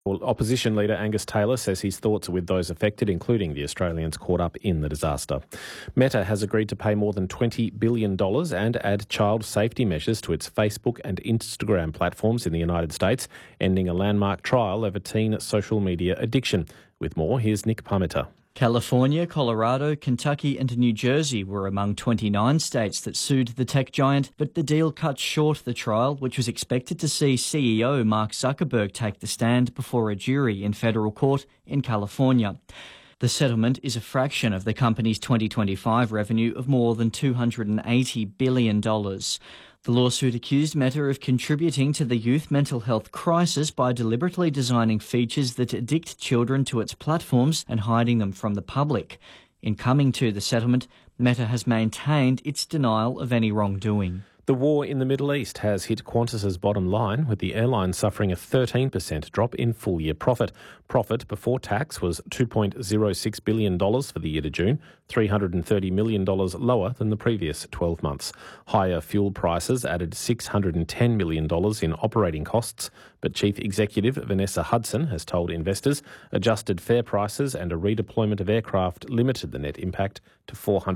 Well, opposition leader Angus Taylor says his thoughts are with those affected, including the Australians caught up in the disaster. Meta has agreed to pay more than $20 billion and add child safety measures to its Facebook and Instagram platforms in the United States, ending a landmark trial over teen social media addiction. With more, here's Nick Parmenter. California, Colorado, Kentucky and New Jersey were among 29 states that sued the tech giant, but the deal cut short the trial, which was expected to see CEO Mark Zuckerberg take the stand before a jury in federal court in California. The settlement is a fraction of the company's 2025 revenue of more than $280 billion. The lawsuit accused Meta of contributing to the youth mental health crisis by deliberately designing features that addict children to its platforms and hiding them from the public. In coming to the settlement, Meta has maintained its denial of any wrongdoing. The war in the Middle East has hit Qantas's bottom line, with the airline suffering a 13% drop in full-year profit. Profit before tax was $2.06 billion for the year to June, $330 million lower than the previous 12 months. Higher fuel prices added $610 million in operating costs, but Chief Executive Vanessa Hudson has told investors adjusted fare prices and a redeployment of aircraft limited the net impact to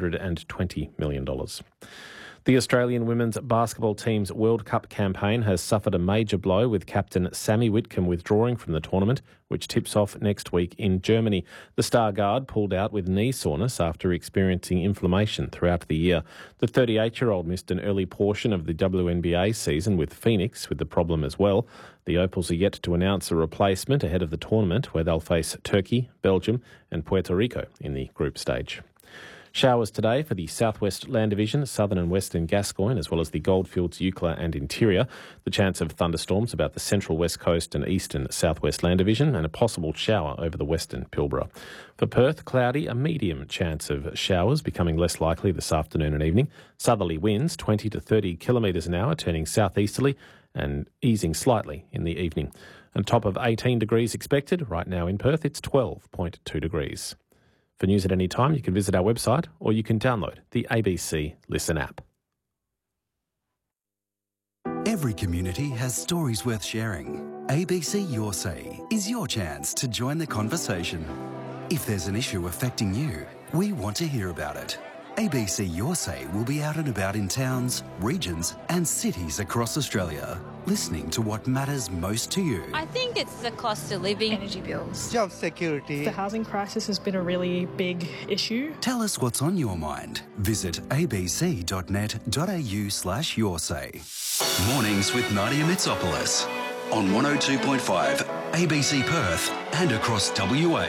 $420 million. The Australian women's basketball team's World Cup campaign has suffered a major blow, with captain Sammy Whitcomb withdrawing from the tournament, which tips off next week in Germany. The star guard pulled out with knee soreness after experiencing inflammation throughout the year. The 38-year-old missed an early portion of the WNBA season with Phoenix with the problem as well. The Opals are yet to announce a replacement ahead of the tournament, where they'll face Turkey, Belgium and Puerto Rico in the group stage. Showers today for the Southwest Land Division, Southern and Western Gascoyne, as well as the Goldfields, Eucla and Interior. The chance of thunderstorms about the Central West Coast and Eastern Southwest Land Division, and a possible shower over the Western Pilbara. For Perth, cloudy, a medium chance of showers, becoming less likely this afternoon and evening. Southerly winds 20 to 30 kilometres an hour, turning southeasterly and easing slightly in the evening. And top of 18 degrees expected. Right now in Perth, it's 12.2 degrees. For news at any time, you can visit our website or you can download the ABC Listen app. Every community has stories worth sharing. ABC Your Say is your chance to join the conversation. If there's an issue affecting you, we want to hear about it. ABC Your Say will be out and about in towns, regions and cities across Australia, listening to what matters most to you. I think it's the cost of living. Energy bills. Job security. The housing crisis has been a really big issue. Tell us what's on your mind. Visit abc.net.au/yoursay. Mornings with Nadia Mitsopoulos on 102.5 ABC Perth and across WA.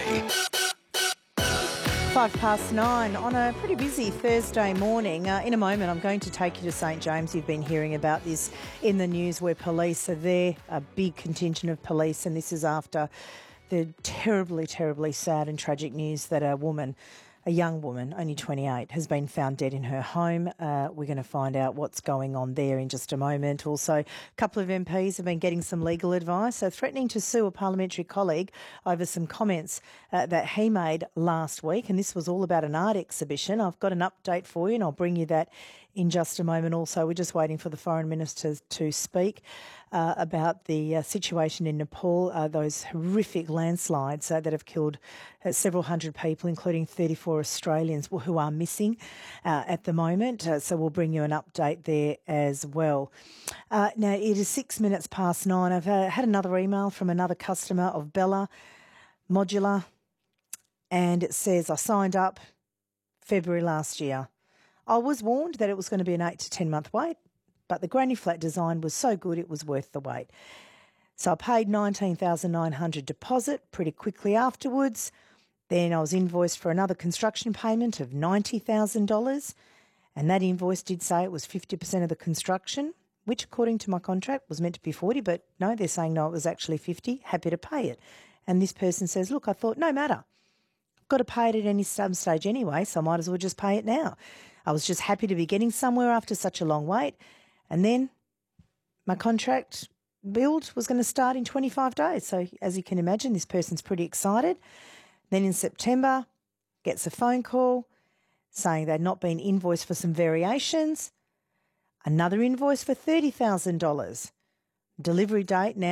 9:05 on a pretty busy Thursday morning. In a moment, I'm going to take you to St James. You've been hearing about this in the news, where police are there, a big contingent of police, and this is after the terribly, terribly sad and tragic news that a young woman, only 28, has been found dead in her home. We're going to find out what's going on there in just a moment. Also, a couple of MPs have been getting some legal advice, threatening to sue a parliamentary colleague over some comments that he made last week. And this was all about an art exhibition. I've got an update for you and I'll bring you that in just a moment. Also, we're just waiting for the Foreign Minister to speak about the situation in Nepal, those horrific landslides that have killed several hundred people, including 34 Australians who are missing at the moment. So we'll bring you an update there as well. Now, it is 9:06. I've had another email from another customer of Bella Modular, and it says, I signed up February last year. I was warned that it was going to be an 8 to 10 month wait, but the granny flat design was so good it was worth the wait. So I paid $19,900 deposit pretty quickly afterwards. Then I was invoiced for another construction payment of $90,000, and that invoice did say it was 50% of the construction, which according to my contract was meant to be 40, but no, they're saying no, it was actually 50, happy to pay it. And this person says, look, I thought, no matter. I've got to pay it at any stage anyway, so I might as well just pay it now. I was just happy to be getting somewhere after such a long wait. And then my contract build was going to start in 25 days. So as you can imagine, this person's pretty excited. Then in September, gets a phone call saying they'd not been invoiced for some variations. Another invoice for $30,000. Delivery date now,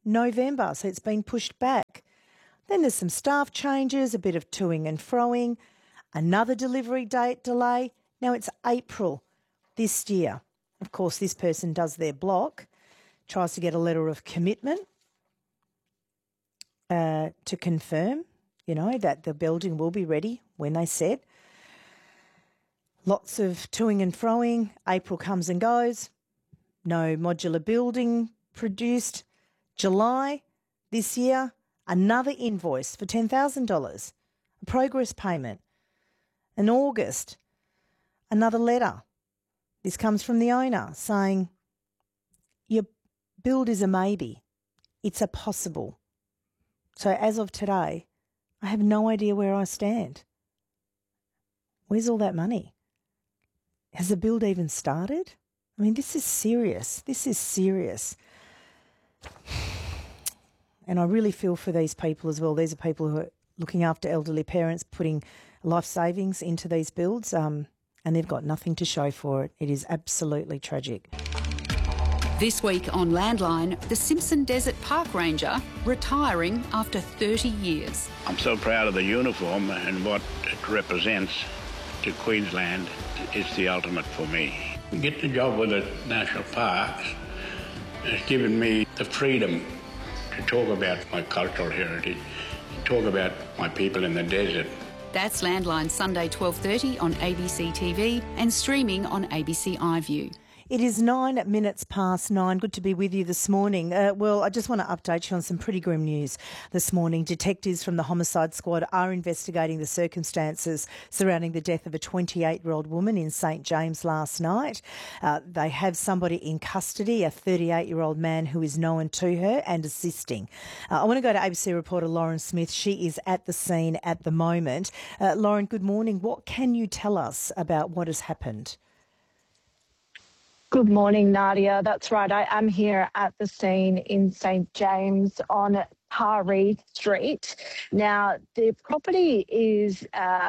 November, so it's been pushed back. Then there's some staff changes, a bit of toing and froing, another delivery date delay. Now it's April this year. Of course, this person does their block, tries to get a letter of commitment to confirm, that the building will be ready when they said. Lots of toing and froing. April comes and goes. No modular building produced. July this year, another invoice for $10,000, a progress payment. In August, another letter. This comes from the owner saying, your build is a maybe. It's a possible. So as of today, I have no idea where I stand. Where's all that money? Has the build even started? I mean, this is serious. This is serious. And I really feel for these people as well. These are people who are looking after elderly parents, putting life savings into these builds, and they've got nothing to show for it. It is absolutely tragic. This week on Landline, the Simpson Desert Park Ranger retiring after 30 years. I'm so proud of the uniform and what it represents to Queensland. It's the ultimate for me. To get the job with the National Parks has given me the freedom to talk about my cultural heritage, to talk about my people in the desert. That's Landline Sunday 12:30 on ABC TV and streaming on ABC iView. It is 9 minutes past 9. Good to be with you this morning. Well, I just want to update you on some pretty grim news this morning. Detectives from the Homicide Squad are investigating the circumstances surrounding the death of a 28-year-old woman in St James last night. They have somebody in custody, a 38-year-old man who is known to her and assisting. I want to go to ABC reporter Lauren Smith. She is at the scene at the moment. Lauren, good morning. What can you tell us about what has happened? Good morning, Nadia. That's right. I am here at the scene in St James on Taree Street. Now, the property is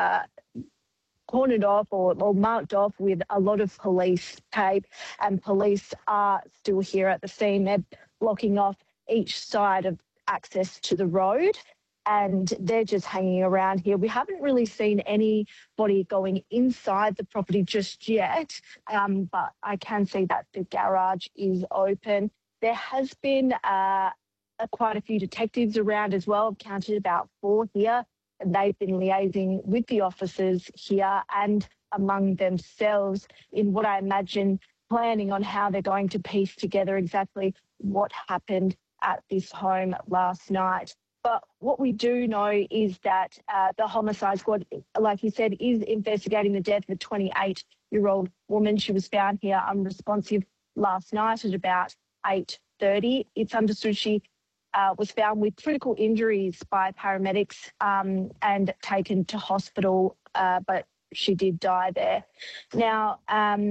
cornered off or marked off with a lot of police tape, and police are still here at the scene. They're blocking off each side of access to the road, and they're just hanging around here. We haven't really seen anybody going inside the property just yet, but I can see that the garage is open. There has been quite a few detectives around as well. I've counted about 4 here, and they've been liaising with the officers here and among themselves in what I imagine planning on how they're going to piece together exactly what happened at this home last night. But what we do know is that the Homicide Squad, like you said, is investigating the death of a 28-year-old woman. She was found here unresponsive last night at about 8:30. It's understood she was found with critical injuries by paramedics and taken to hospital, but she did die there. Now,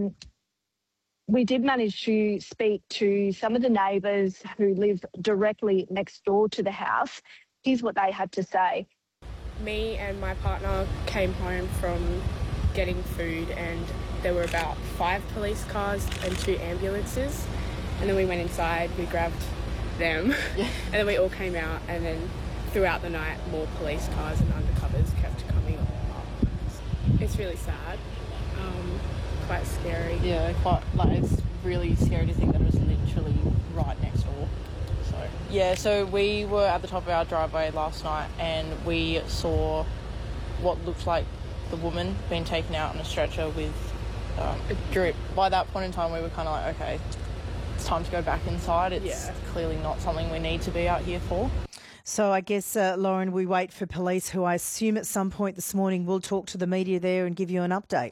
we did manage to speak to some of the neighbours who live directly next door to the house. Here's what they had to say. Me and my partner came home from getting food, and there were about 5 police cars and 2 ambulances. And then we went inside, we grabbed them, and then we all came out, and then throughout the night, more police cars and undercovers kept coming up. It's really sad. Quite scary. Yeah, it's really scary to think that it was literally right next door. So we were at the top of our driveway last night, and we saw what looked like the woman being taken out on a stretcher with a drip. By that point in time, we were kind of like, okay, it's time to go back inside. It's clearly not something we need to be out here for. So I guess, Lauren, we wait for police, who I assume at some point this morning will talk to the media there and give you an update.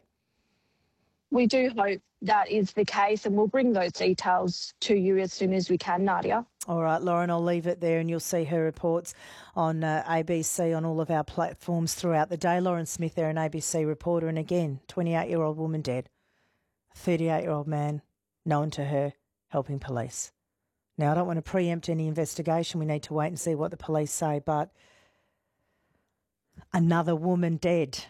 We do hope that is the case, and we'll bring those details to you as soon as we can, Nadia. All right, Lauren, I'll leave it there, and you'll see her reports on ABC on all of our platforms throughout the day. Lauren Smith there, an ABC reporter, and again, 28-year-old woman dead, 38-year-old man known to her, helping police. Now, I don't want to preempt any investigation. We need to wait and see what the police say, but another woman dead.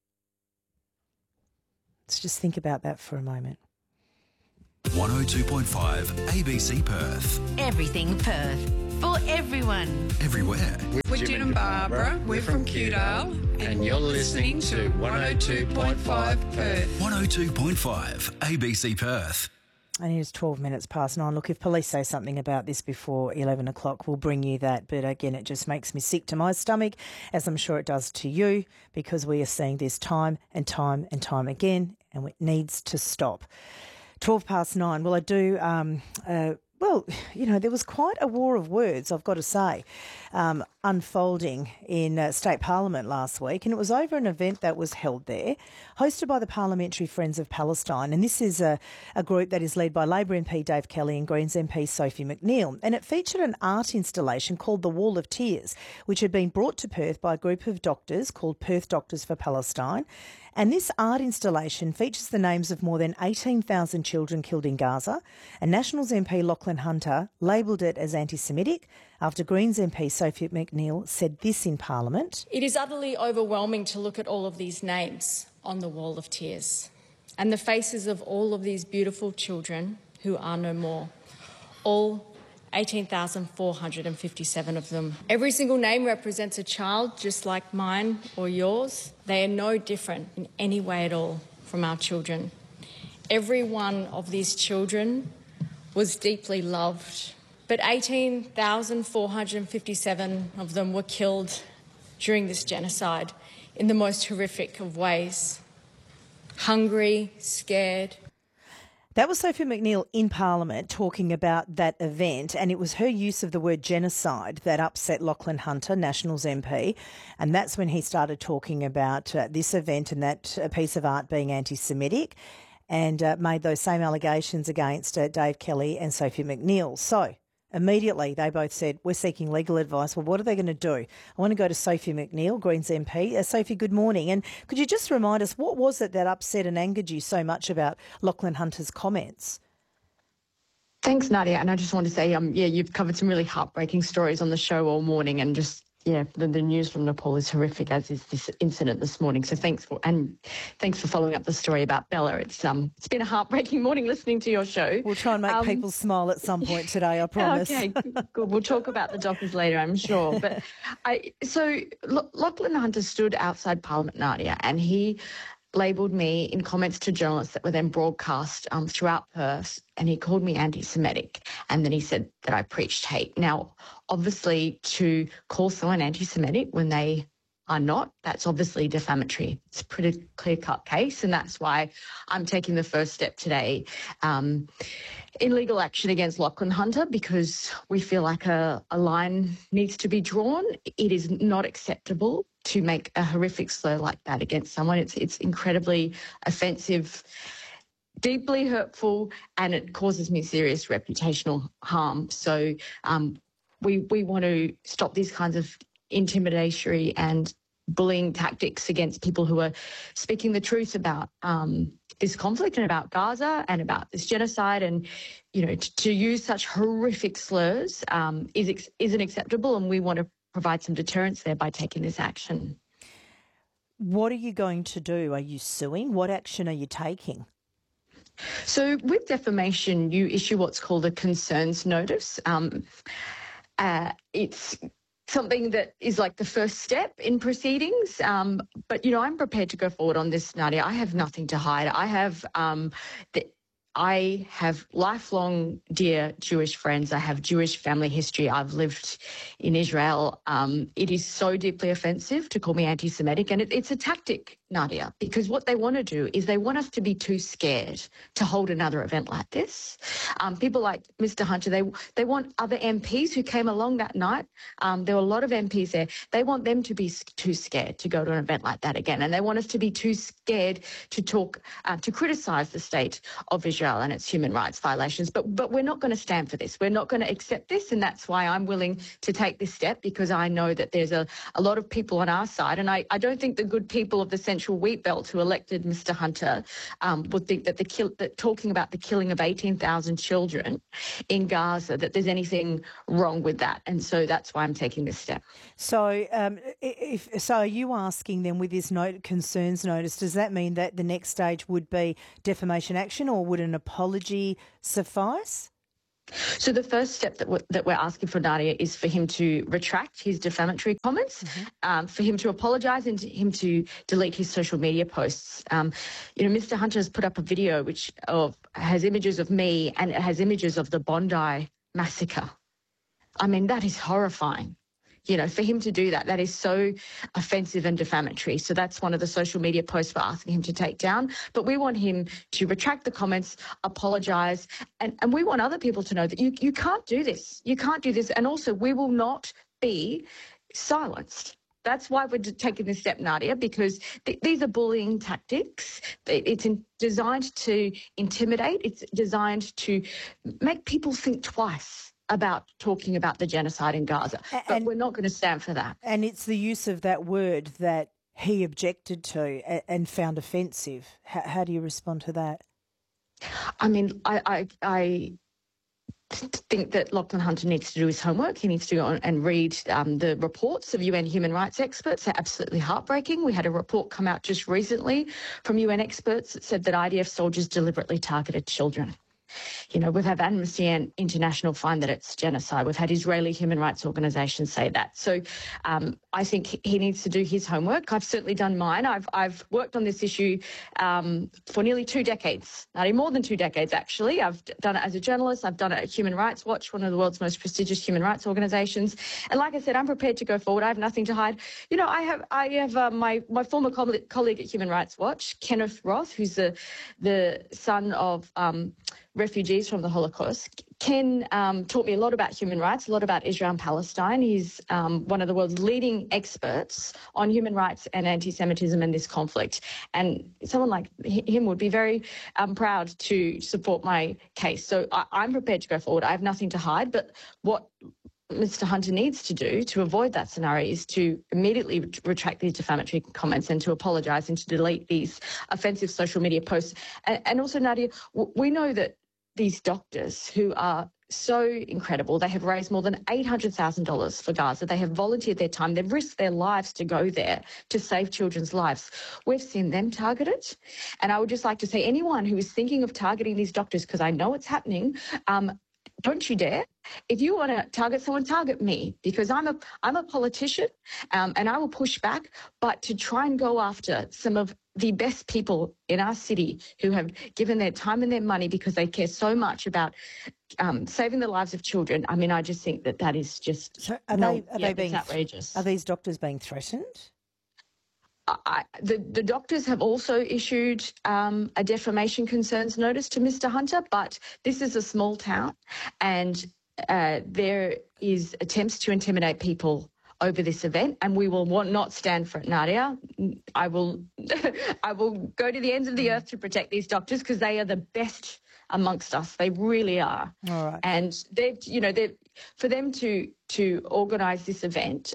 Let's just think about that for a moment. 102.5 ABC Perth. Everything Perth. for everyone. Everywhere. We're Jim and Barbara. We're from Kewdale. And you're listening to 102.5 Perth. 102.5 ABC Perth. And it is 12 minutes past 9. Look, if police say something about this before 11 o'clock, we'll bring you that. But again, it just makes me sick to my stomach, as I'm sure it does to you, because we are seeing this time and time and time again, and it needs to stop. 12 past 9. Well, I do... Well, you know, there was quite a war of words, I've got to say, unfolding in State Parliament last week, and it was over an event that was held there, hosted by the Parliamentary Friends of Palestine, and this is a group that is led by Labor MP Dave Kelly and Greens MP Sophie McNeil, and it featured an art installation called The Wall of Tears, which had been brought to Perth by a group of doctors called Perth Doctors for Palestine. And this art installation features the names of more than 18,000 children killed in Gaza, and Nationals MP Lachlan Hunter labelled it as anti-Semitic after Greens MP Sophie McNeil said this in Parliament. It is utterly overwhelming to look at all of these names on the Wall of Tears and the faces of all of these beautiful children who are no more. All 18,457 of them. Every single name represents a child just like mine or yours. They are no different in any way at all from our children. Every one of these children was deeply loved, but 18,457 of them were killed during this genocide in the most horrific of ways. Hungry, scared. That was Sophie McNeil in Parliament talking about that event, and it was her use of the word genocide that upset Lachlan Hunter, Nationals MP, and that's when he started talking about this event and that piece of art being anti-Semitic, and made those same allegations against Dave Kelly and Sophie McNeil. So immediately they both said, we're seeking legal advice. Well, what are they going to do? I want to go to Sophie McNeil, Greens MP. Sophie, good morning. And could you just remind us, what was it that upset and angered you so much about Lachlan Hunter's comments? Thanks, Nadia. And I just want to say, you've covered some really heartbreaking stories on the show all morning, and just, the news from Nepal is horrific, as is this incident this morning. So thanks for following up the story about Bella. It's been a heartbreaking morning listening to your show. We'll try and make people smile at some point today, I promise. Okay, good. We'll talk about the doctors later, I'm sure. But Lachlan Hunter stood outside Parliament, Nadia, and he labelled me in comments to journalists that were then broadcast throughout Perth, and he called me anti-Semitic, and then he said that I preached hate. Now, obviously, to call someone anti-Semitic when they are not, that's obviously defamatory. It's a pretty clear-cut case, and that's why I'm taking the first step today in legal action against Lachlan Hunter, because we feel like a line needs to be drawn. It is not acceptable to make a horrific slur like that against someone. It's incredibly offensive, deeply hurtful, and it causes me serious reputational harm. So we want to stop these kinds of intimidatory and bullying tactics against people who are speaking the truth about this conflict and about Gaza and about this genocide. And, to use such horrific slurs isn't acceptable, and we want to provide some deterrence there by taking this action. What are you going to do? Are you suing? What action are you taking? So with defamation, you issue what's called a concerns notice. It's something that is like the first step in proceedings. But, I'm prepared to go forward on this, Nadia. I have nothing to hide. I have lifelong dear Jewish friends. I have Jewish family history. I've lived in Israel. It is so deeply offensive to call me anti-Semitic, and it's a tactic, Nadia, because what they want to do is they want us to be too scared to hold another event like this. People like Mr. Hunter, they want other MPs who came along that night. There were a lot of MPs there. They want them to be too scared to go to an event like that again, and they want us to be too scared to talk, to criticise the state of Israel and its human rights violations. But we're not going to stand for this. We're not going to accept this, and that's why I'm willing to take this step, because I know that there's a lot of people on our side, and I don't think the good people of the Central Wheat Belt who elected Mr. Hunter would think that that talking about the killing of 18,000 children in Gaza, that there's anything wrong with that. And so that's why I'm taking this step. So are you asking then, with this concerns notice, does that mean that the next stage would be defamation action, or would an apology suffice? So the first step that we're asking for, Nadia, is for him to retract his defamatory comments, for him to apologise, and him to delete his social media posts. Mr. Hunter has put up a video which has images of me, and it has images of the Bondi massacre. I mean, that is horrifying. For him to do that is so offensive and defamatory. So that's one of the social media posts we're asking him to take down. But we want him to retract the comments, apologise, and we want other people to know that you can't do this. You can't do this. And also, we will not be silenced. That's why we're taking this step, Nadia, because these are bullying tactics. It's designed to intimidate. It's designed to make people think twice about talking about the genocide in Gaza. But we're not going to stand for that. And it's the use of that word that he objected to and found offensive. How do you respond to that? I mean, I think that Lachlan Hunter needs to do his homework. He needs to go on and read the reports of UN human rights experts. They're absolutely heartbreaking. We had a report come out just recently from UN experts that said that IDF soldiers deliberately targeted children. We've had Amnesty International find that it's genocide. We've had Israeli human rights organisations say that. So I think he needs to do his homework. I've certainly done mine. I've worked on this issue for nearly 2 decades, more than 2 decades actually. I've done it as a journalist. I've done it at Human Rights Watch, one of the world's most prestigious human rights organisations. And like I said, I'm prepared to go forward. I have nothing to hide. I have my former colleague at Human Rights Watch, Kenneth Roth, who's the son of refugees from the Holocaust. Ken taught me a lot about human rights, a lot about Israel and Palestine. He's one of the world's leading experts on human rights and anti-Semitism and this conflict. And someone like him would be very proud to support my case. So I'm prepared to go forward. I have nothing to hide. But what Mr. Hunter needs to do to avoid that scenario is to immediately retract these defamatory comments and to apologise and to delete these offensive social media posts. And also, Nadia, we know that these doctors who are so incredible, they have raised more than $800,000 for Gaza. They have volunteered their time. They've risked their lives to go there to save children's lives. We've seen them targeted. And I would just like to say, anyone who is thinking of targeting these doctors, because I know it's happening, don't you dare. If you want to target someone, target me, because I'm a politician and I will push back. But to try and go after some of the best people in our city who have given their time and their money because they care so much about saving the lives of children, I mean, I just think that is just it's outrageous. Are these doctors being threatened? The doctors have also issued a defamation concerns notice to Mr. Hunter, but this is a small town and there is attempts to intimidate people over this event, and we will not stand for it, Nadia. I will go to the ends of the earth to protect these doctors because they are the best amongst us. They really are. All right. And for them to organise this event,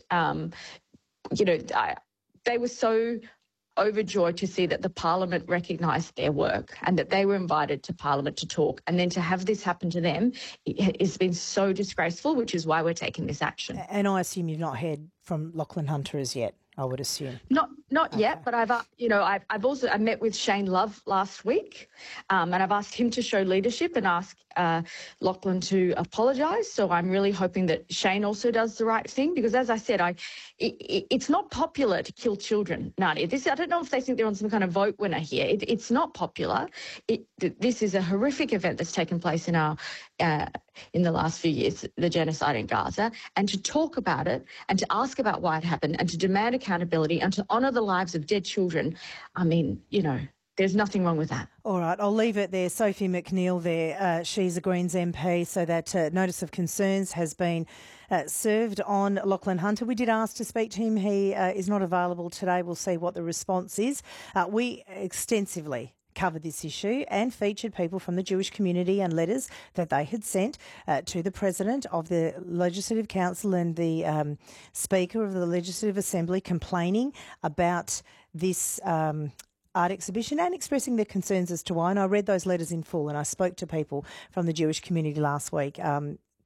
they were so overjoyed to see that the Parliament recognised their work and that they were invited to Parliament to talk. And then to have this happen to them, it's been so disgraceful, which is why we're taking this action. And I assume you've not heard from Lachlan Hunter as yet, I would assume. Not yet, but I've also met with Shane Love last week, and I've asked him to show leadership and ask Lachlan to apologise. So I'm really hoping that Shane also does the right thing, because as I said, it's not popular to kill children, Nadia. I don't know if they think they're on some kind of vote winner here. It's not popular. This is a horrific event that's taken place in the last few years, the genocide in Gaza, and to talk about it and to ask about why it happened and to demand accountability and to honour the lives of dead children. I mean, there's nothing wrong with that. All right, I'll leave it there. Sophie McNeil there, she's a Greens MP, so that notice of concerns has been served on Lachlan Hunter. We did ask to speak to him. He is not available today. We'll see what the response is. We extensively covered this issue and featured people from the Jewish community and letters that they had sent to the President of the Legislative Council and the Speaker of the Legislative Assembly complaining about this art exhibition and expressing their concerns as to why. And I read those letters in full, and I spoke to people from the Jewish community last week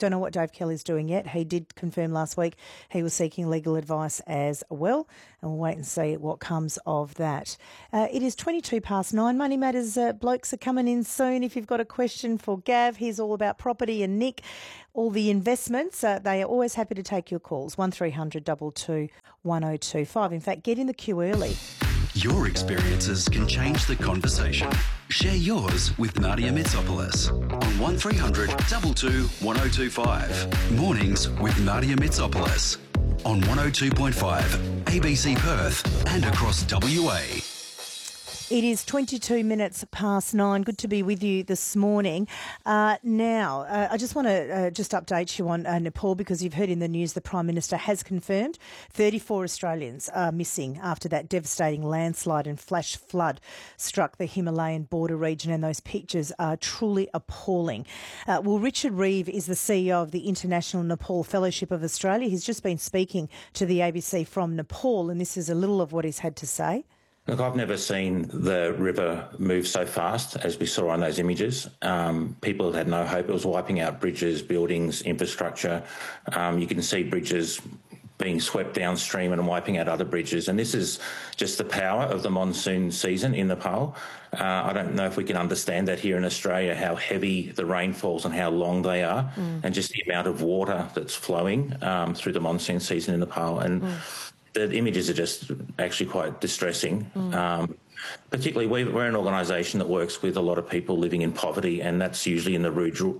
Don't know what Dave Kelly's doing yet. He did confirm last week he was seeking legal advice as well, and we'll wait and see what comes of that. It is 9:22. Money Matters blokes are coming in soon. If you've got a question for Gav, he's all about property, and Nick, all the investments. They are always happy to take your calls. 1300 22 1025. In fact, get in the queue early. Your experiences can change the conversation. Share yours with Nadia Mitsopoulos on 1300 22 1025. Mornings with Nadia Mitsopoulos on 102.5 ABC Perth and across WA. It is 22 minutes past 9. Good to be with you this morning. Now, I just want to just update you on Nepal, because you've heard in the news the Prime Minister has confirmed 34 Australians are missing after that devastating landslide and flash flood struck the Himalayan border region, and those pictures are truly appalling. Well, Richard Reeve is the CEO of the International Nepal Fellowship of Australia. He's just been speaking to the ABC from Nepal, and this is a little of what he's had to say. Look, I've never seen the river move so fast as we saw on those images. People had no hope. It was wiping out bridges, buildings, infrastructure. You can see bridges being swept downstream and wiping out other bridges. And this is just the power of the monsoon season in Nepal. I don't know if we can understand that here in Australia, how heavy the rainfalls and how long they are, and just the amount of water that's flowing through the monsoon season in Nepal. And the images are just actually quite distressing. Particularly, we're an organisation that works with a lot of people living in poverty, and that's usually in the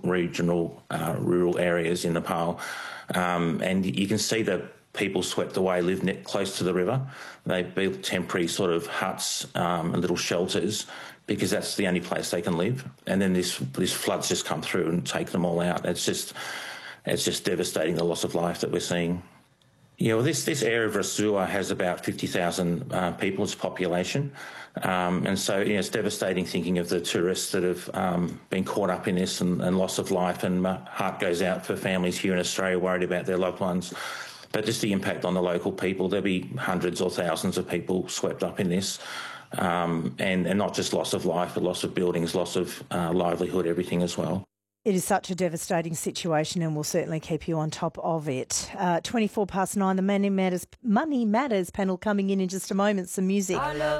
rural areas in Nepal. And you can see the people swept away live close to the river. They built temporary sort of huts and little shelters because that's the only place they can live. And then this floods just come through and take them all out. It's just devastating, the loss of life that we're seeing. Yeah, well, this area of Rasua has about 50,000 people as population. And so it's devastating thinking of the tourists that have been caught up in this and loss of life. And my heart goes out for families here in Australia worried about their loved ones. But just the impact on the local people, there'll be hundreds or thousands of people swept up in this. And not just loss of life, but loss of buildings, loss of livelihood, everything as well. It is such a devastating situation, and we'll certainly keep you on top of it. 9:24, the Money Matters panel coming in just a moment. Some music.